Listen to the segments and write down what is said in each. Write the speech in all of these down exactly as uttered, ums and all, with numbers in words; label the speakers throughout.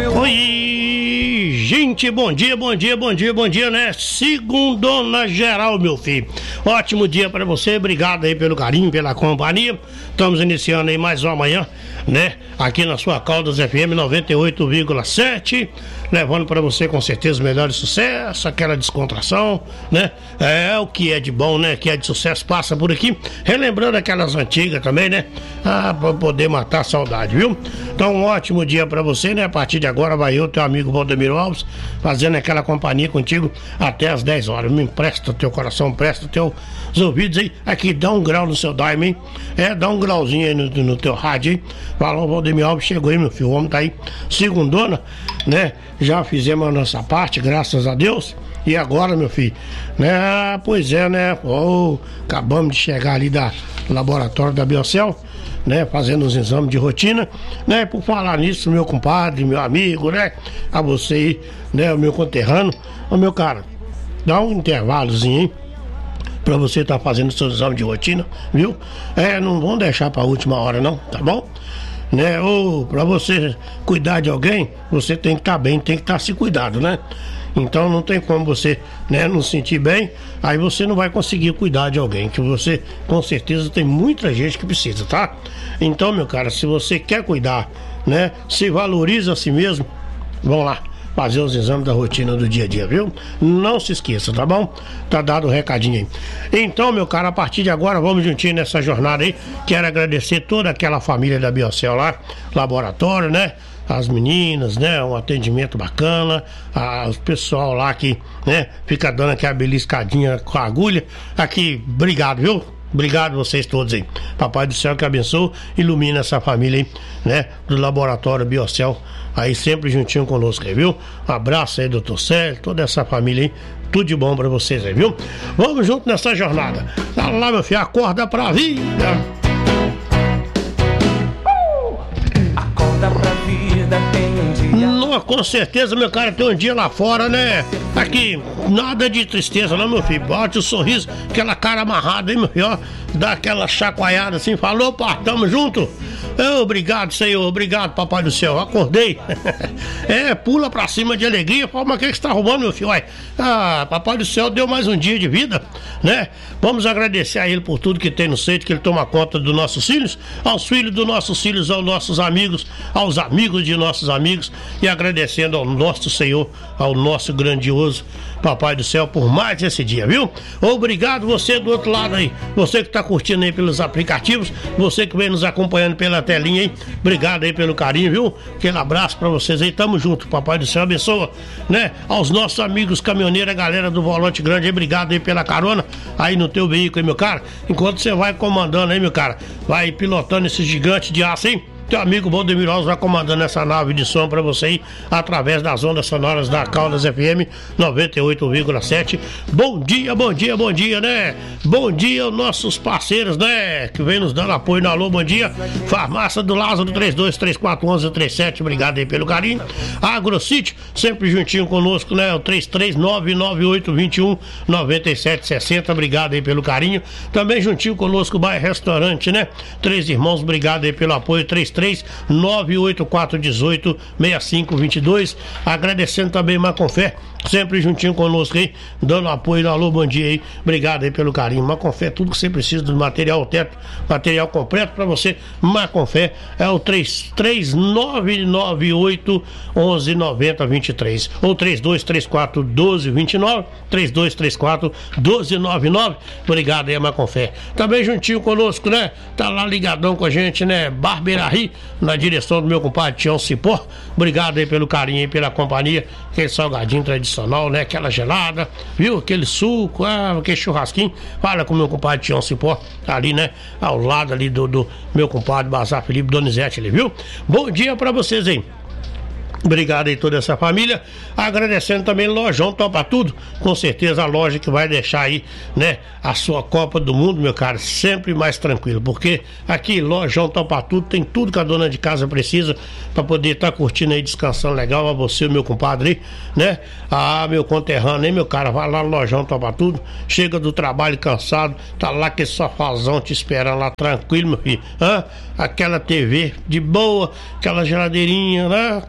Speaker 1: Oi, gente, bom dia, bom dia, bom dia, bom dia, né? Segundona geral, meu filho. Ótimo dia pra você, obrigado aí pelo carinho, pela companhia. Estamos iniciando aí mais uma manhã, né? Aqui na sua Caldas F M noventa e oito vírgula sete, levando pra você com certeza o melhor sucesso, aquela descontração, né? É o que é de bom, né? Que é de sucesso, passa por aqui, relembrando aquelas antigas também, né? Ah, pra poder matar a saudade, viu? Então, um ótimo dia pra você, né? A partir de agora vai eu, teu amigo Valdemiro Alves, fazendo aquela companhia contigo até as dez horas. Me empresta o teu coração, empresta os teus ouvidos aí. Aqui, dá um grau no seu daime, hein? É, dá um grauzinho aí no, no teu rádio, hein? Falou, Valdemiro Alves, chegou aí, meu filho. O homem tá aí, segundona, né? Já fizemos a nossa parte, graças a Deus. E agora, meu filho, né? Pois é, né? Oh, acabamos de chegar ali da laboratório da Biocel, né? Fazendo os exames de rotina, né? Por falar nisso, meu compadre, meu amigo, né? A você aí, né? O meu conterrâneo. Ô, meu cara, dá um intervalozinho, hein? Pra você estar tá fazendo seus exames de rotina, viu? É, não vão deixar pra última hora, não, tá bom? Né? Ou pra você cuidar de alguém, você tem que estar tá bem, tem que estar tá se cuidando, né? Então não tem como você, né, não sentir bem, aí você não vai conseguir cuidar de alguém, que você com certeza tem muita gente que precisa, tá? Então, meu cara, se você quer cuidar, né, se valoriza a si mesmo, vamos lá fazer os exames da rotina do dia a dia, viu? Não se esqueça, tá bom? Tá dado o recadinho aí. Então, meu cara, a partir de agora, vamos juntinho nessa jornada aí. Quero agradecer toda aquela família da Biocel lá, laboratório, né? As meninas, né? Um atendimento bacana, a, o pessoal lá que, né? Fica dando aquela beliscadinha com a agulha. Aqui, obrigado, viu? Obrigado vocês todos aí. Papai do céu que abençoe, ilumina essa família aí, né? Do laboratório Biocel, aí sempre juntinho conosco aí, viu? Um abraço aí, doutor Célio, toda essa família aí. Tudo de bom pra vocês aí, viu? Vamos junto nessa jornada. Tá lá, meu filho, acorda pra vida. Acorda pra vida, tem um dia. Não, com certeza, meu cara, tem um dia lá fora, né? Aqui, nada de tristeza, não, meu filho. Bote o sorriso, aquela cara amarrada, hein, meu filho? Ó, dá aquela chacoalhada assim, falou, pá, tamo junto. Oh, obrigado, Senhor, obrigado, Papai do Céu, acordei. É, pula pra cima de alegria. Fala, mas o que você tá arrumando, meu filho? Uai, ah, Papai do Céu deu mais um dia de vida, né? Vamos agradecer a Ele por tudo que tem no seito, que Ele toma conta dos nossos filhos, aos filhos dos nossos filhos, aos nossos amigos, aos amigos de nossos amigos, e agradecendo ao nosso Senhor, ao nosso grandioso Papai do Céu por mais esse dia, viu? Obrigado você do outro lado aí, você que tá curtindo aí pelos aplicativos, você que vem nos acompanhando pela telinha aí, obrigado aí pelo carinho, viu? Aquele abraço pra vocês aí, tamo junto, Papai do Céu abençoa, né? Aos nossos amigos caminhoneiros, a galera do Volante Grande aí, obrigado aí pela carona aí no teu veículo, aí, meu cara, enquanto você vai comandando aí, meu cara, vai pilotando esse gigante de aço, hein? Teu amigo Valdemiro Alves vai comandando essa nave de som pra você aí, através das ondas sonoras da Caldas F M noventa e oito vírgula sete. Bom dia, bom dia, bom dia, né? Bom dia aos nossos parceiros, né? Que vem nos dando apoio no Alô, bom dia. Farmácia do Lázaro, três dois três quatro um um três sete, obrigado aí pelo carinho. AgroCity, sempre juntinho conosco, né? O três três nove nove oito dois um nove sete seis zero, obrigado aí pelo carinho. Também juntinho conosco o Bairro Restaurante, né? Três Irmãos, obrigado aí pelo apoio, três três nove oito quatro um oito seis cinco dois dois. Agradecendo também Maconfé, sempre juntinho conosco aí, dando apoio no Alô, bom dia aí, obrigado aí pelo carinho. Maconfé, tudo que você precisa do material teto, material completo pra você. Maconfé é o três três nove nove oito um um nove zero dois três ou três dois três quatro um dois dois nove, três dois três quatro um dois nove nove. Obrigado aí, Maconfé. Também juntinho conosco, né? Tá lá ligadão com a gente, né? Barbeiraria, na direção do meu compadre Tião Cipó. Obrigado aí pelo carinho e pela companhia. Aquele salgadinho tradicional, né? Aquela gelada, viu? Aquele suco, ah, aquele churrasquinho. Fala com o meu compadre Tião Cipó, ali, né? Ao lado ali do, do meu compadre Bazar Felipe Donizete ali, viu? Bom dia pra vocês aí. Obrigado aí toda essa família, agradecendo também Lojão Topa Tudo, com certeza a loja que vai deixar aí, né, a sua Copa do Mundo, meu cara, sempre mais tranquilo, porque aqui Lojão Topa Tudo tem tudo que a dona de casa precisa para poder estar tá curtindo aí, descansando legal, a você, meu compadre aí, né, ah, meu conterrâneo aí, meu cara, vai lá no Lojão Topa Tudo, chega do trabalho cansado, tá lá com esse sofazão te esperando lá tranquilo, meu filho, hã? Aquela T V de boa, aquela geladeirinha, né, aquela gelada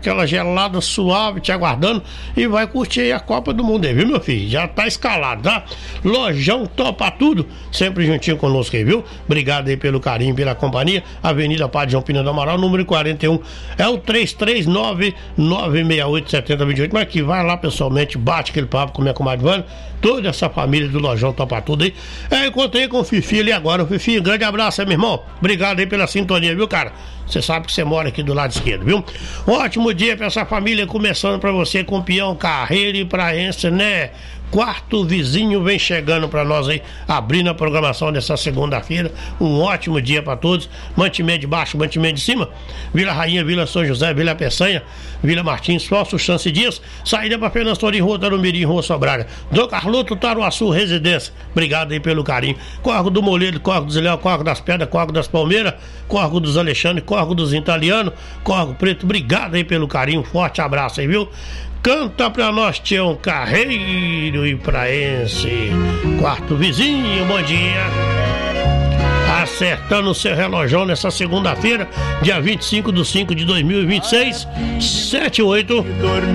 Speaker 1: gelada, suave, te aguardando e vai curtir aí a Copa do Mundo aí, viu, meu filho? Já tá escalado, tá? Lojão Topa Tudo, sempre juntinho conosco aí, viu? Obrigado aí pelo carinho, pela companhia. Avenida Padre João Pina do Amaral, número quarenta e um, é o três três nove, nove seis oito, sete zero dois oito, mas que vai lá pessoalmente, bate aquele papo com minha comadre Vânia, toda essa família do Lojão Topa Tudo aí. É, encontrei com o Fifi ali agora. O Fifi, um grande abraço aí, meu irmão. Obrigado aí pela sintonia, viu, cara? Você sabe que você mora aqui do lado esquerdo, viu? Um ótimo dia pra essa família, começando pra você com Peão, Carreiro e Praense, né? Quarto vizinho vem chegando pra nós aí, abrindo a programação dessa segunda-feira. Um ótimo dia pra todos. Mantimento de baixo, mantimento de cima. Vila Rainha, Vila São José, Vila Peçanha, Vila Martins, Falso Chance Dias. Saída pra Fernando Torim, Rua Tarumirim, Rua Sobralha. Dom Carloto, Taruaçu, Residência. Obrigado aí pelo carinho. Corgo do Moledo, Corgo dos Ilhéus, Corgo das Pedras, Corgo das Palmeiras, Corgo dos Alexandre, Corgo dos Italianos, Corgo Preto. Obrigado aí pelo carinho. Forte abraço aí, viu? Canta pra nós, Tião, Carreiro e Praense. Quarto vizinho, bom dia. Acertando o seu relojão nessa segunda-feira, dia vinte e cinco de cinco de dois mil e vinte e seis, sete e oito.